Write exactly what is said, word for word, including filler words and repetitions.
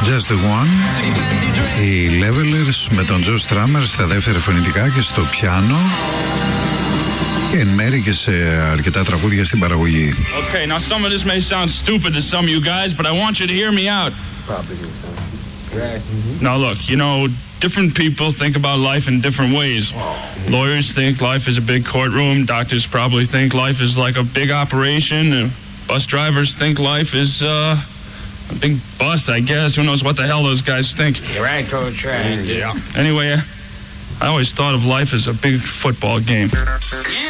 Just the One. Οι Levelers με τον Joe Strummer στα δεύτερα φωνητικά και στο πιάνο. Και εν μέρει και σε αρκετά τραγούδια στην παραγωγή. Okay, now some of this may sound stupid to some of you guys, but I want you to hear me out. Now look, you know, different people think about life in different ways. Lawyers think life is a big courtroom. Doctors probably think life is like a big operation. Uh, bus drivers think life is uh, a big bus, I guess. Who knows what the hell those guys think? You're right, Coach. Right. Yeah. Anyway, I always thought of life as a big football game.